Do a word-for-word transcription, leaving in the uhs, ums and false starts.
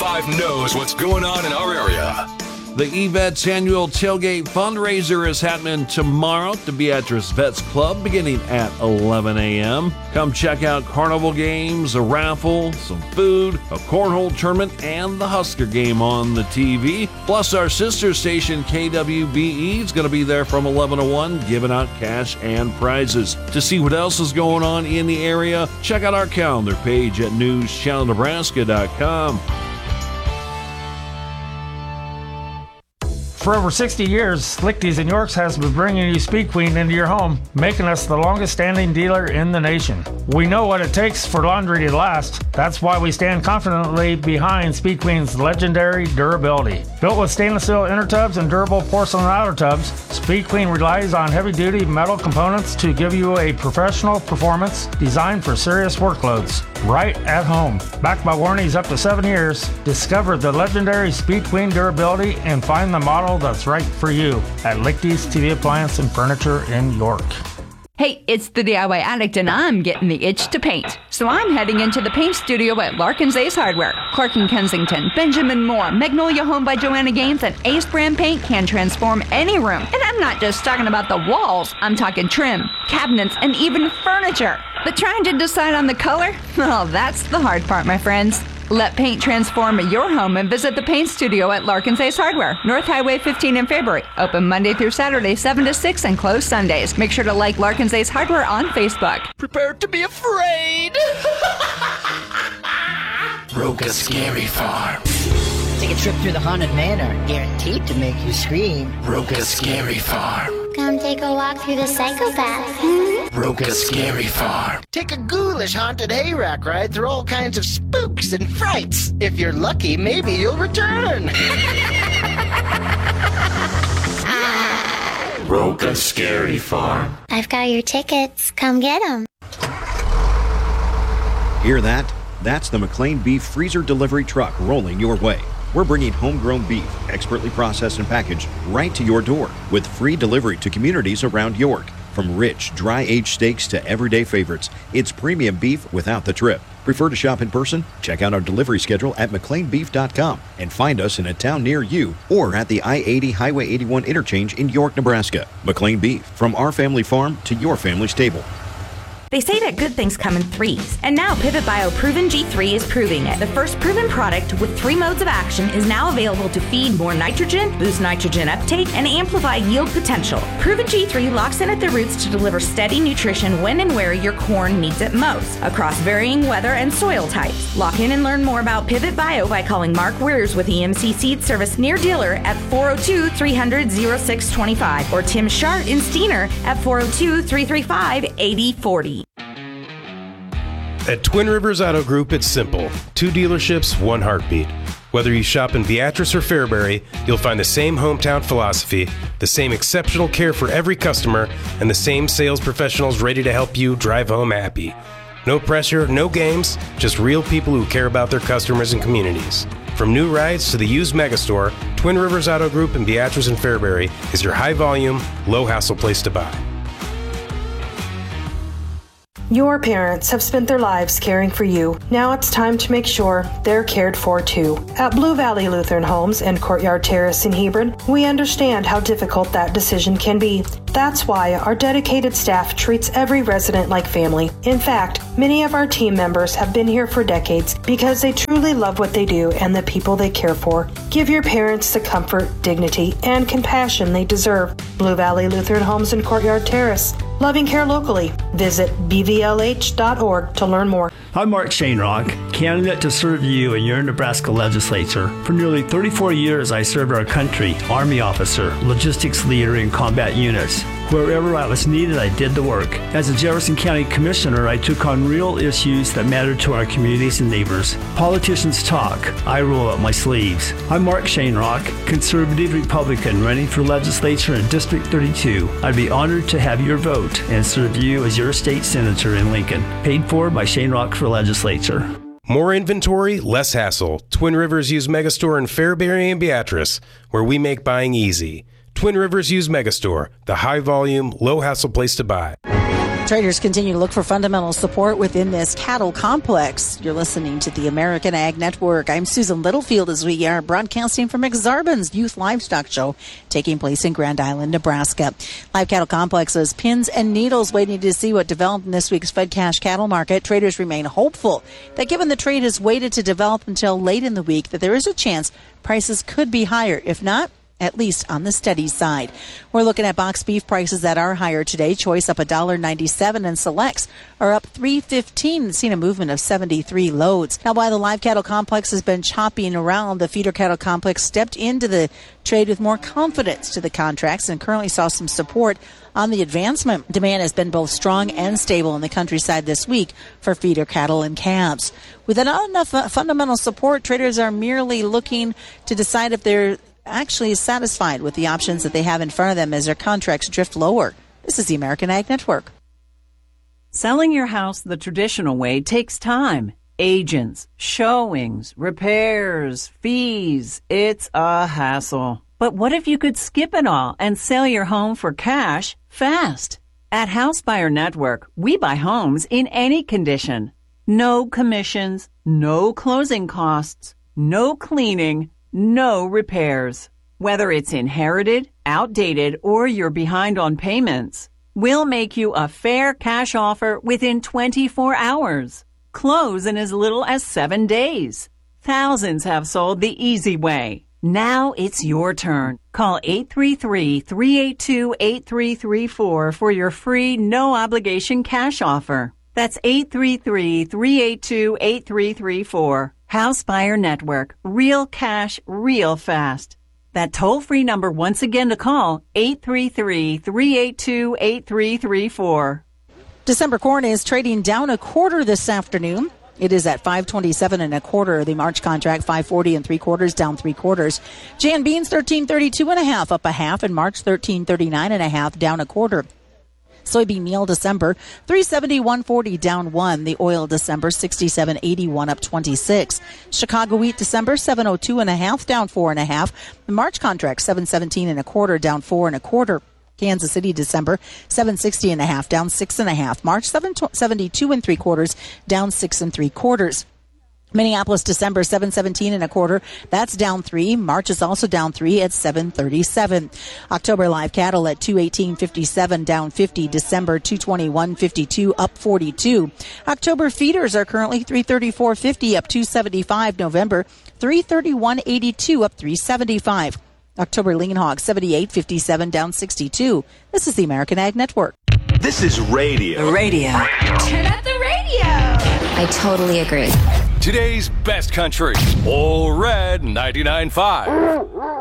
five knows what's going on in our area. The eVets annual tailgate fundraiser is happening tomorrow at the Beatrice Vets Club beginning at eleven a.m. Come check out carnival games, a raffle, some food, a cornhole tournament, and the Husker game on the T V. Plus, our sister station K W B E is going to be there from eleven to one giving out cash and prizes. To see what else is going on in the area, check out our calendar page at news channel nebraska dot com. For over sixty years, Lichty's in Yorks has been bringing you Speed Queen into your home, making us the longest standing dealer in the nation. We know what it takes for laundry to last. That's why we stand confidently behind Speed Queen's legendary durability. Built with stainless steel inner tubs and durable porcelain outer tubs, Speed Queen relies on heavy-duty metal components to give you a professional performance designed for serious workloads. Right at home. Backed by warranties up to seven years, discover the legendary Speed Queen durability and find the model that's right for you at Lichty's T V Appliance and Furniture in York. Hey, it's the D I Y Addict, and I'm getting the itch to paint. So I'm heading into the paint studio at Larkin's Ace Hardware. Clark and Kensington, Benjamin Moore, Magnolia Home by Joanna Gaines, and Ace brand paint can transform any room. And I'm not just talking about the walls. I'm talking trim, cabinets, and even furniture. But trying to decide on the color? Well, that's the hard part, my friends. Let paint transform your home and visit the paint studio at Larkin's Ace Hardware, North Highway fifteen in Fairbury. Open Monday through Saturday, seven to six, and closed Sundays. Make sure to like Larkin's Ace Hardware on Facebook. Prepare to be afraid. Roka Scary Farm. Take a trip through the haunted manor, guaranteed to make you scream. Roka Scary Farm. Come take a walk through the psychopath. Roka Scary Farm. Take a ghoulish haunted hayrack ride through all kinds of spooks and frights. If you're lucky, maybe you'll return. Roka Scary Farm. I've got your tickets. Come get them. Hear that? That's the McLean Beef Freezer Delivery Truck rolling your way. We're bringing homegrown beef, expertly processed and packaged, right to your door with free delivery to communities around York. From rich, dry-aged steaks to everyday favorites, it's premium beef without the trip. Prefer to shop in person? Check out our delivery schedule at mclean beef dot com and find us in a town near you or at the I eighty Highway eighty-one interchange in York, Nebraska. McLean Beef, from our family farm to your family's table. They say that good things come in threes, and now Pivot Bio Proven G three is proving it. The first proven product with three modes of action is now available to feed more nitrogen, boost nitrogen uptake, and amplify yield potential. Proven G three locks in at the roots to deliver steady nutrition when and where your corn needs it most, across varying weather and soil types. Lock in and learn more about Pivot Bio by calling Mark Weirs with E M C Seed Service near dealer at four oh two, three hundred, oh six two five or Tim Shart in Steiner at four oh two, three three five, eight oh four oh. At Twin Rivers Auto Group, it's simple. Two dealerships, one heartbeat. Whether you shop in Beatrice or Fairbury, you'll find the same hometown philosophy, the same exceptional care for every customer, and the same sales professionals ready to help you drive home happy. No pressure, no games, just real people who care about their customers and communities. From new rides to the used megastore, Twin Rivers Auto Group in Beatrice and Fairbury is your high-volume, low-hassle place to buy. Your parents have spent their lives caring for you. Now it's time to make sure they're cared for too. At Blue Valley Lutheran Homes and Courtyard Terrace in Hebron, we understand how difficult that decision can be. That's why our dedicated staff treats every resident like family. In fact, many of our team members have been here for decades because they truly love what they do and the people they care for. Give your parents the comfort, dignity, and compassion they deserve. Blue Valley Lutheran Homes and Courtyard Terrace. Loving care locally. Visit b v l h dot org to learn more. I'm Mark Shanerock, candidate to serve you in your Nebraska legislature. For nearly thirty-four years, I served our country, Army officer, logistics leader in combat units. Wherever I was needed, I did the work. As a Jefferson County Commissioner, I took on real issues that mattered to our communities and neighbors. Politicians talk, I roll up my sleeves. I'm Mark Shanerock, conservative Republican running for legislature in District thirty-two. I'd be honored to have your vote and serve you as your state senator in Lincoln. Paid for by Shanerock for Legislature. More inventory, less hassle. Twin Rivers Used Megastore in Fairbury and Beatrice, where we make buying easy. Twin Rivers Used Megastore, the high-volume, low-hassle place to buy. Traders continue to look for fundamental support within this cattle complex. You're listening to the American Ag Network. I'm Susan Littlefield as we are broadcasting from Exarban's Youth Livestock Show taking place in Grand Island, Nebraska. Live cattle complexes, pins and needles waiting to see what developed in this week's Fed cash cattle market. Traders remain hopeful that given the trade has waited to develop until late in the week, that there is a chance prices could be higher. If not, at least on the steady side. We're looking at box beef prices that are higher today. Choice up one dollar ninety-seven and selects are up three fifteen, seeing a movement of seventy-three loads. Now, while the live cattle complex has been chopping around, the feeder cattle complex stepped into the trade with more confidence to the contracts and currently saw some support on the advancement. Demand has been both strong and stable in the countryside this week for feeder cattle and calves. With not enough uh, fundamental support, traders are merely looking to decide if they're actually is satisfied with the options that they have in front of them as their contracts drift lower. This is the American Ag Network. Selling your house the traditional way takes time. Agents, showings, repairs, fees. It's a hassle. But what if you could skip it all and sell your home for cash fast? At House Buyer Network, we buy homes in any condition. No commissions, no closing costs, no cleaning, no repairs. Whether it's inherited, outdated, or you're behind on payments, we'll make you a fair cash offer within twenty-four hours. Close in as little as seven days. Thousands have sold the easy way. Now it's your turn. Call eight three three, three eight two, eight three three four for your free, no-obligation cash offer. That's eight three three, three eight two, eight three three four. House Buyer Network. Real cash, real fast. That toll-free number once again to call, eight three three, three eight two, eight three three four. December corn is trading down a quarter this afternoon. It is at five twenty-seven and a quarter. The March contract five forty and three quarters, down three quarters. Jan beans thirteen thirty-two and a half, up a half, and March thirteen thirty-nine and a half, down a quarter. Soybean meal December three seventy, one forty, down one. The oil December sixty-seven eighty-one, up twenty-six. Chicago wheat December seven oh two and a half, down four and a half. The March contract seven seventeen and a quarter, down four and a quarter. Kansas City December seven sixty and a half, down six and a half. March seven seventy-two and three quarters, down six and three quarters. Minneapolis December seven seventeen and a quarter, that's down three. March is also down three at seven thirty-seven. October live cattle at two eighteen fifty-seven, down fifty. December two twenty-one fifty-two, up forty-two. October feeders are currently three thirty-four fifty, up two seventy-five. November three thirty-one eighty-two, up three seventy-five. October lean hog seventy-eight fifty-seven, down sixty-two. This is the American Ag Network. This is radio. Radio. Turn up the radio. I totally agree. Today's best country. All Red ninety-nine point five.